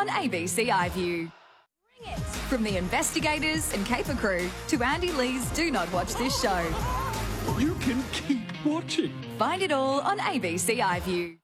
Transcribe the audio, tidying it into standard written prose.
on ABC iView. From the investigators and caper crew to Andy Lee's Do Not Watch This Show. You can keep watching. Find it all on ABC iView.